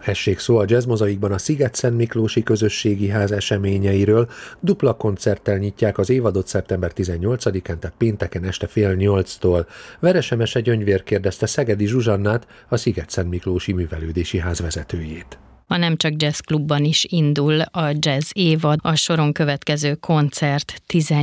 Essék szó a Jazz Mozaikban a Sziget-Szent Miklósi Közösségi Ház eseményeiről. Dupla koncerttel nyitják az évadot szeptember 18-án, tehát pénteken este 7:30-tól. Veresemese Gyöngyvér kérdezte Szegedi Zsuzsannát, a Sziget-Szent Miklósi Művelődési Ház vezetőjét. A Nem Csak Jazz Klubban is indul a jazz évad, a soron következő koncert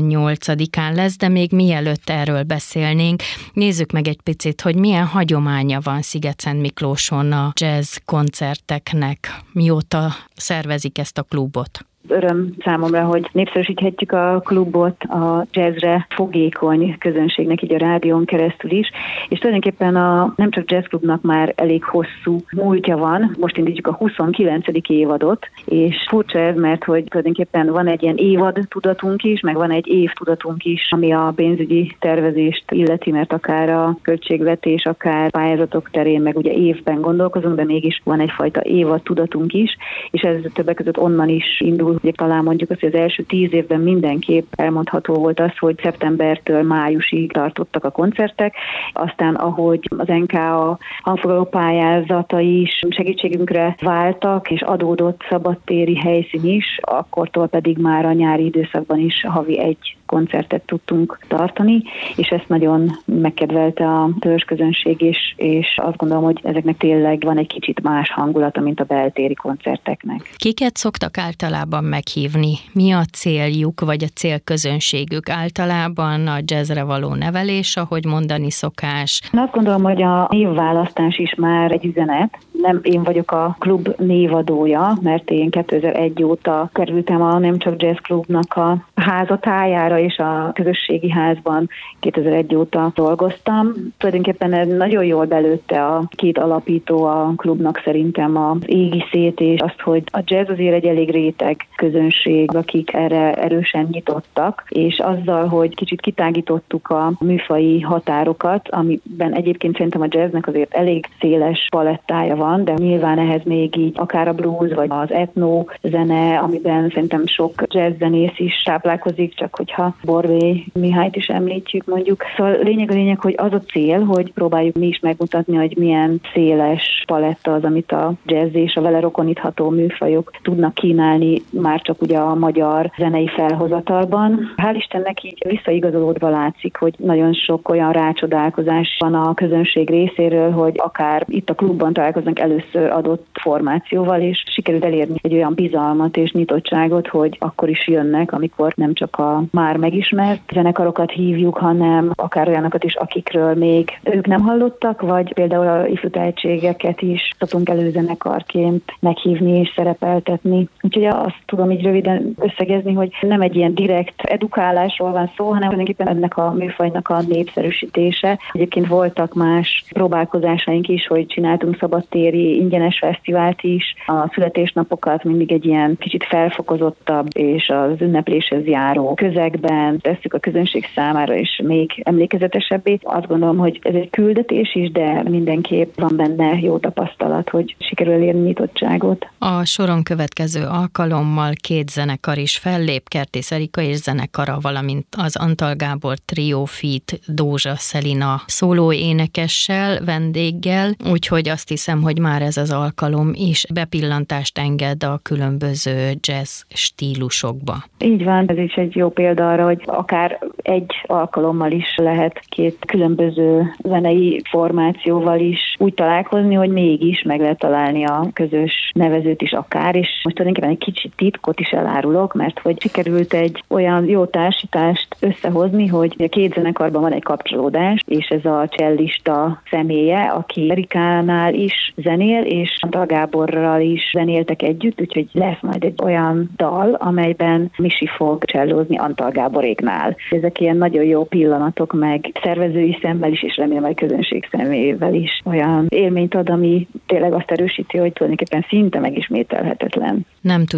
18-án lesz, de még mielőtt erről beszélnénk, nézzük meg egy picit, hogy milyen hagyománya van Sziget-Szent Miklóson a jazz koncerteknek, mióta szervezik ezt a klubot. Öröm számomra, hogy népszerűsíthetjük a klubot a jazzre fogékony közönségnek, így a rádión keresztül is, és tulajdonképpen a Nem Csak Jazz Klubnak már elég hosszú múltja van. Most indítjuk a 29. évadot, és furcsa ez, mert hogy tulajdonképpen van egy ilyen évad tudatunk is, meg van egy év tudatunk is, ami a pénzügyi tervezést illeti, mert akár a költségvetés, akár pályázatok terén, meg ugye évben gondolkozunk, de mégis van egyfajta évad tudatunk is, és ez többek között onnan is indul. Ugye talán mondjuk azt, hogy az első 10 évben mindenképp elmondható volt az, hogy szeptembertől májusig tartottak a koncertek, aztán ahogy az NKA hangfoglaló pályázata is segítségünkre váltak, és adódott szabadtéri helyszín is, akkortól pedig már a nyári időszakban is havi egy koncertet tudtunk tartani, és ezt nagyon megkedvelte a törzsközönség is, és azt gondolom, hogy ezeknek tényleg van egy kicsit más hangulata, mint a beltéri koncerteknek. Kiket szoktak általában meghívni? Mi a céljuk, vagy a célközönségük? Általában a jazzre való nevelés, ahogy mondani szokás? Én azt gondolom, hogy a névválasztás is már egy üzenet. Nem én vagyok a klub névadója, mert én 2001 óta kerültem a Nem Csak Jazz Klubnak a házatájára, és a közösségi házban 2001 óta dolgoztam. Tulajdonképpen ez nagyon jól belőtte a két alapító a klubnak szerintem az égiszét, és azt, hogy a jazz azért egy elég réteg közönség, akik erre erősen nyitottak, és azzal, hogy kicsit kitágítottuk a műfaji határokat, amiben egyébként szerintem a jazznek azért elég széles palettája van, de nyilván ehhez még így akár a blues, vagy az etno zene, amiben szerintem sok jazzzenész is táplálkozik, csak hogyha Borbély Mihályt is említjük mondjuk. Szóval lényeg, hogy az a cél, hogy próbáljuk mi is megmutatni, hogy milyen széles paletta az, amit a jazz és a vele rokonítható műfajok tudnak kínálni, már csak ugye a magyar zenei felhozatalban. Hál' Istennek így visszaigazolódva látszik, hogy nagyon sok olyan rácsodálkozás van a közönség részéről, hogy akár itt a klubban találkoznak először adott formációval, és sikerült elérni egy olyan bizalmat és nyitottságot, hogy akkor is jönnek, amikor nem csak a már megismert zenekarokat hívjuk, hanem akár olyanokat is, akikről még ők nem hallottak, vagy például a ifjú tehetségeket is szoktunk előzenekarként meghívni és szerepeltetni. Úgyhogy azt tudom így röviden összegezni, hogy nem egy ilyen direkt edukálásról van szó, hanem tulajdonképpen ennek a műfajnak a népszerűsítése. Egyébként voltak más próbálkozásaink is, hogy csináltunk szabadtéri ingyenes fesztivált is, a születésnapokat mindig egy ilyen kicsit felfokozottabb és az ünnepléshez járó közegben tesszük a közönség számára is még emlékezetesebbé. Azt gondolom, hogy ez egy küldetés is, de mindenképp van benne jó tapasztalat, hogy sikerül elérni nyitottságot. A soron következő alkalommal két zenekar is fellép, Kertész Erika és zenekara, valamint az Antal Gábor Trio feat. Dózsa Szelina szóló énekessel, vendéggel, úgyhogy azt hiszem, hogy már ez az alkalom is bepillantást enged a különböző jazz stílusokba. Így van, ez is egy jó példa arra, hogy akár egy alkalommal is lehet két különböző zenei formációval is úgy találkozni, hogy mégis meg lehet találni a közös nevezőt is akár, és most tulajdonképpen egy kicsit titkot is elárulok, mert hogy sikerült egy olyan jó társítást összehozni, hogy a két zenekarban van egy kapcsolódás, és ez a csellista személye, aki Erikánál is zenél, és Antal Gáborral is zenéltek együtt, úgyhogy lesz majd egy olyan dal, amelyben Misi fog csellózni Antal Gáboréknál. Ezek ilyen nagyon jó pillanatok, meg szervezői szemmel is, és remélem, hogy közönség szemével is olyan élményt ad, ami tényleg azt erősíti, hogy tulajdonképpen szinte megismételhetetlen. Nem tudjuk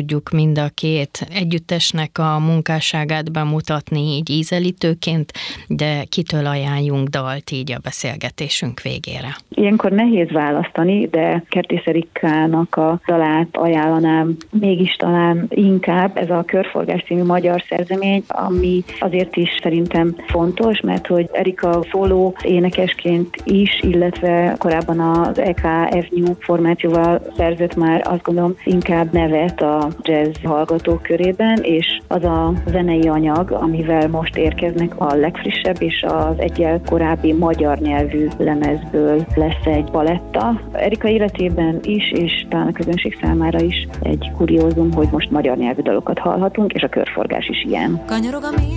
mind a két együttesnek a munkásságát bemutatni így ízelítőként, de kitől ajánljunk dalt így a beszélgetésünk végére? Ilyenkor nehéz választani, de Kertész Erikának a dalát ajánlanám mégis talán inkább, ez a Körforgás című magyar szerzemény, ami azért is szerintem fontos, mert hogy Erika szóló énekesként is, illetve korábban az EKF New formációval szerzett már azt gondolom inkább nevet a jazz hallgatók körében, és az a zenei anyag, amivel most érkeznek a legfrissebb és az egyel korábbi magyar nyelvű lemezből lesz egy paletta. Erika életében is, és talán a közönség számára is egy kuriózum, hogy most magyar nyelvű dalokat hallhatunk, és a Körforgás is ilyen.